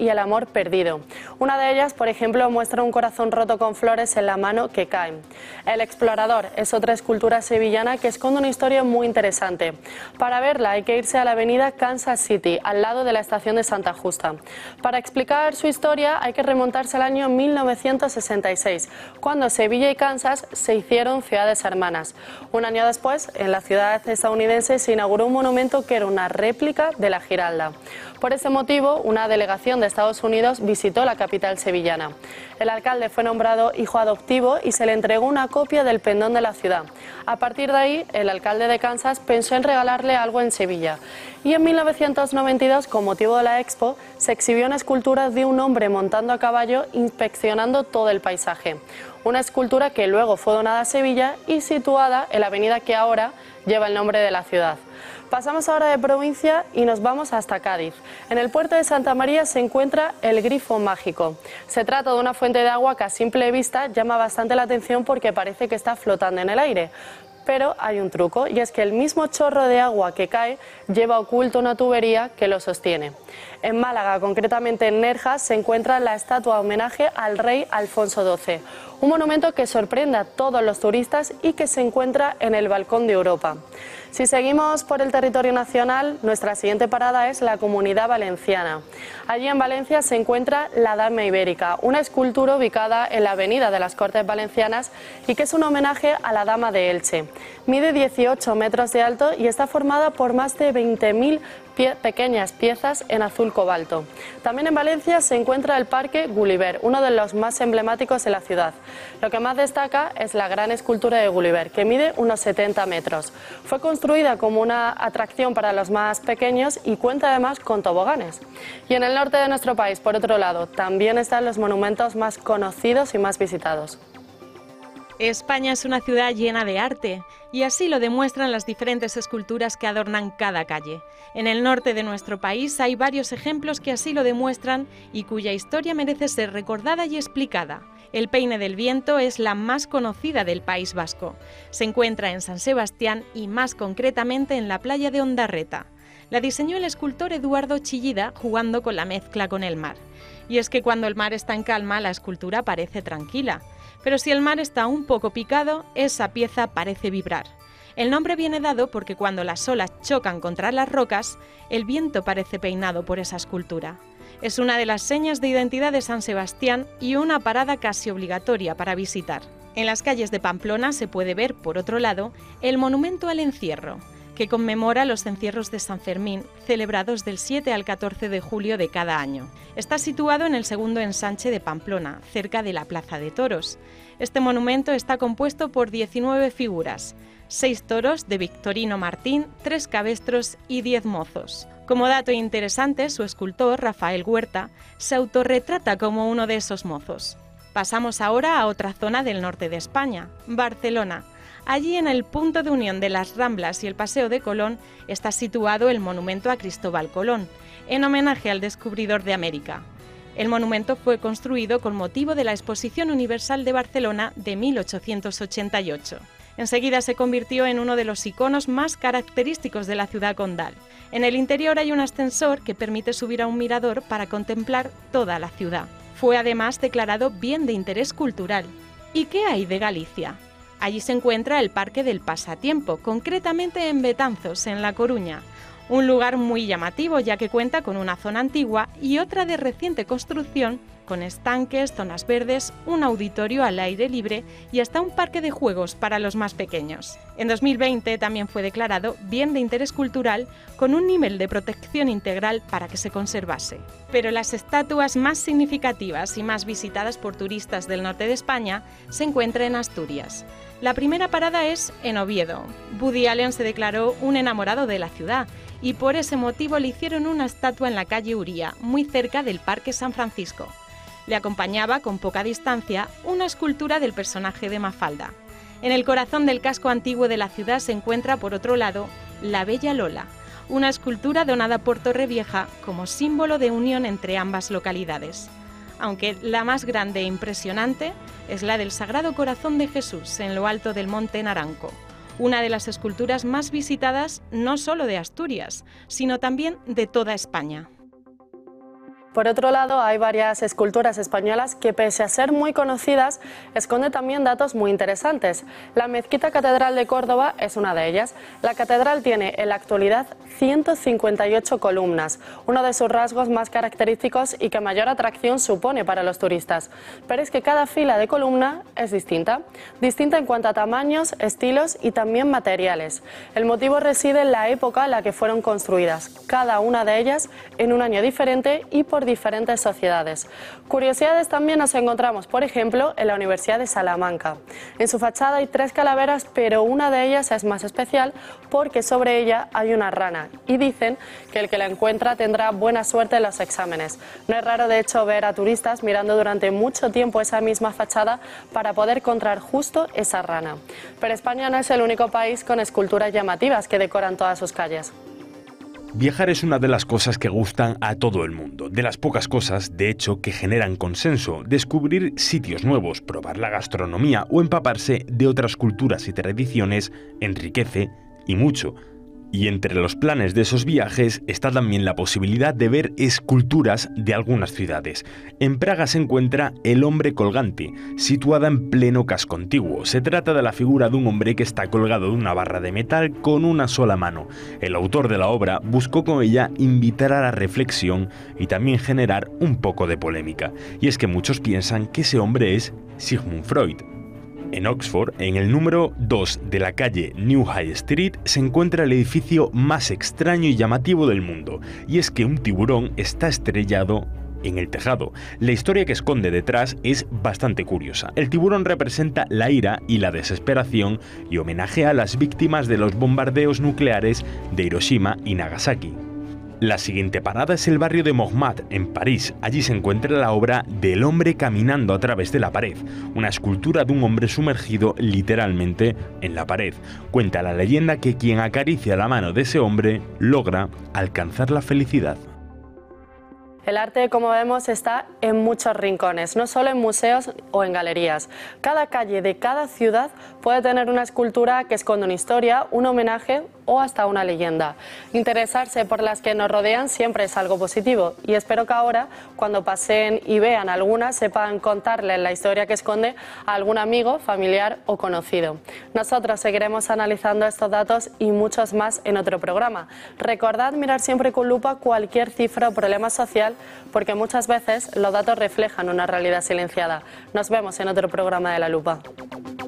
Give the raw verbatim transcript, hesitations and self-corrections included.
y el amor perdido. Una de ellas, por ejemplo, muestra un corazón roto con flores en la mano que cae. El explorador es otra escultura sevillana que esconde una historia muy interesante. Para verla hay que irse a la avenida Kansas City, al lado de la estación de Santa Justa. Para explicar su historia hay que remontarse al año mil novecientos sesenta y seis, cuando Sevilla y Kansas se hicieron ciudades hermanas. Un año después, en la ciudad estadounidense se inauguró un monumento que era una réplica de la Giralda. Por ese motivo, una delegación de Estados Unidos visitó la capital sevillana. El alcalde fue nombrado hijo adoptivo y se le entregó una copia del pendón de la ciudad. A partir de ahí, el alcalde de Kansas pensó en regalarle algo en Sevilla. Y en mil novecientos noventa y dos, con motivo de la Expo, se exhibió una escultura de un hombre montando a caballo inspeccionando todo el paisaje. Una escultura que luego fue donada a Sevilla y situada en la avenida que ahora lleva el nombre de la ciudad. Pasamos ahora de provincia y nos vamos hasta Cádiz. En el puerto de Santa María se encuentra el Grifo Mágico. Se trata de una fuente de agua que a simple vista llama bastante la atención porque parece que está flotando en el aire. Pero hay un truco, y es que el mismo chorro de agua que cae lleva oculto una tubería que lo sostiene. En Málaga, concretamente en Nerja, se encuentra la estatua homenaje al rey Alfonso doce, un monumento que sorprende a todos los turistas y que se encuentra en el Balcón de Europa. Si seguimos por el territorio nacional, nuestra siguiente parada es la Comunidad Valenciana. Allí en Valencia se encuentra la Dama Ibérica, una escultura ubicada en la avenida de las Cortes Valencianas y que es un homenaje a la Dama de Elche. Mide dieciocho metros de alto y está formada por más de veinte mil pie pequeñas piezas en azul cobalto. También en Valencia se encuentra el Parque Gulliver, uno de los más emblemáticos de la ciudad. Lo que más destaca es la gran escultura de Gulliver, que mide unos setenta metros. Fue construida como una atracción para los más pequeños y cuenta además con toboganes. Y en el norte de nuestro país, por otro lado, también están los monumentos más conocidos y más visitados. España es una ciudad llena de arte, y así lo demuestran las diferentes esculturas que adornan cada calle. En el norte de nuestro país hay varios ejemplos que así lo demuestran y cuya historia merece ser recordada y explicada. El Peine del Viento es la más conocida del País Vasco. Se encuentra en San Sebastián y más concretamente en la playa de Ondarreta. La diseñó el escultor Eduardo Chillida jugando con la mezcla con el mar. Y es que cuando el mar está en calma, la escultura parece tranquila. Pero si el mar está un poco picado, esa pieza parece vibrar. El nombre viene dado porque cuando las olas chocan contra las rocas, el viento parece peinado por esa escultura. Es una de las señas de identidad de San Sebastián y una parada casi obligatoria para visitar. En las calles de Pamplona se puede ver, por otro lado, el monumento al encierro, que conmemora los encierros de San Fermín, celebrados del siete al catorce de julio de cada año. Está situado en el segundo ensanche de Pamplona, cerca de la Plaza de Toros. Este monumento está compuesto por diecinueve figuras, seis toros de Victorino Martín, tres cabestros y diez mozos. Como dato interesante, su escultor, Rafael Huerta, se autorretrata como uno de esos mozos. Pasamos ahora a otra zona del norte de España, Barcelona. Allí, en el punto de unión de las Ramblas y el Paseo de Colón, está situado el monumento a Cristóbal Colón, en homenaje al descubridor de América. El monumento fue construido con motivo de la Exposición Universal de Barcelona de mil ochocientos ochenta y ocho. Enseguida se convirtió en uno de los iconos más característicos de la ciudad condal. En el interior hay un ascensor que permite subir a un mirador para contemplar toda la ciudad. Fue además declarado Bien de Interés Cultural. ¿Y qué hay de Galicia? Allí se encuentra el Parque del Pasatiempo, concretamente en Betanzos, en La Coruña. Un lugar muy llamativo ya que cuenta con una zona antigua y otra de reciente construcción, con estanques, zonas verdes, un auditorio al aire libre y hasta un parque de juegos para los más pequeños. En dos mil veinte también fue declarado Bien de Interés Cultural con un nivel de protección integral para que se conservase. Pero las estatuas más significativas y más visitadas por turistas del norte de España se encuentran en Asturias. La primera parada es en Oviedo. Woody Allen se declaró un enamorado de la ciudad y por ese motivo le hicieron una estatua en la calle Uría, muy cerca del Parque San Francisco. Le acompañaba, con poca distancia, una escultura del personaje de Mafalda. En el corazón del casco antiguo de la ciudad se encuentra, por otro lado, la Bella Lola, una escultura donada por Torrevieja como símbolo de unión entre ambas localidades. Aunque la más grande e impresionante es la del Sagrado Corazón de Jesús en lo alto del Monte Naranco, una de las esculturas más visitadas no solo de Asturias, sino también de toda España. Por otro lado, hay varias esculturas españolas que, pese a ser muy conocidas, esconden también datos muy interesantes. La Mezquita Catedral de Córdoba es una de ellas. La catedral tiene en la actualidad ciento cincuenta y ocho columnas, uno de sus rasgos más característicos y que mayor atracción supone para los turistas. Pero es que cada fila de columna es distinta, distinta en cuanto a tamaños, estilos y también materiales. El motivo reside en la época en la que fueron construidas, cada una de ellas en un año diferente y por diferentes sociedades. Curiosidades también nos encontramos, por ejemplo, en la Universidad de Salamanca. En su fachada hay tres calaveras, pero una de ellas es más especial porque sobre ella hay una rana y dicen que el que la encuentra tendrá buena suerte en los exámenes. No es raro, de hecho, ver a turistas mirando durante mucho tiempo esa misma fachada para poder encontrar justo esa rana. Pero España no es el único país con esculturas llamativas que decoran todas sus calles. Viajar es una de las cosas que gustan a todo el mundo, de las pocas cosas, de hecho, que generan consenso. Descubrir sitios nuevos, probar la gastronomía o empaparse de otras culturas y tradiciones enriquece y mucho. Y entre los planes de esos viajes está también la posibilidad de ver esculturas de algunas ciudades. En Praga se encuentra El Hombre Colgante, situada en pleno casco antiguo. Se trata de la figura de un hombre que está colgado de una barra de metal con una sola mano. El autor de la obra buscó con ella invitar a la reflexión y también generar un poco de polémica. Y es que muchos piensan que ese hombre es Sigmund Freud. En Oxford, en el número dos de la calle New High Street, se encuentra el edificio más extraño y llamativo del mundo, y es que un tiburón está estrellado en el tejado. La historia que esconde detrás es bastante curiosa. El tiburón representa la ira y la desesperación y homenajea a las víctimas de los bombardeos nucleares de Hiroshima y Nagasaki. La siguiente parada es el barrio de Montmartre, en París. Allí se encuentra la obra del hombre caminando a través de la pared, una escultura de un hombre sumergido literalmente en la pared. Cuenta la leyenda que quien acaricia la mano de ese hombre logra alcanzar la felicidad. El arte, como vemos, está en muchos rincones, no solo en museos o en galerías. Cada calle de cada ciudad puede tener una escultura que esconde una historia, un homenaje o hasta una leyenda. Interesarse por las que nos rodean siempre es algo positivo y espero que ahora, cuando pasen y vean alguna, sepan contarles la historia que esconde a algún amigo, familiar o conocido. Nosotros seguiremos analizando estos datos y muchos más en otro programa. Recordad mirar siempre con lupa cualquier cifra o problema social, porque muchas veces los datos reflejan una realidad silenciada. Nos vemos en otro programa de La Lupa.